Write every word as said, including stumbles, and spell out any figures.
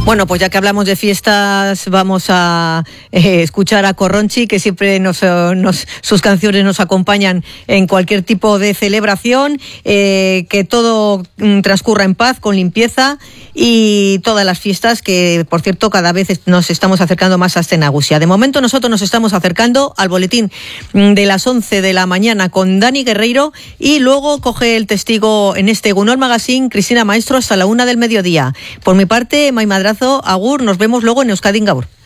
Bueno, pues ya que hablamos de fiestas, vamos a eh, escuchar a Corronchi, que siempre nos, nos, sus canciones nos acompañan en cualquier tipo de celebración, eh, que todo mm, transcurra en paz, con limpieza, y todas las fiestas que, por cierto, cada vez nos estamos acercando más a Astenagusia. De momento nosotros nos estamos acercando al boletín de las once de la mañana con Dani Guerreiro, y luego coge el testigo en este Egunon Magazine Cristina Maestro hasta la una del mediodía. Por mi parte, Mai Madrazo, agur, nos vemos luego en Euskadi Gaur.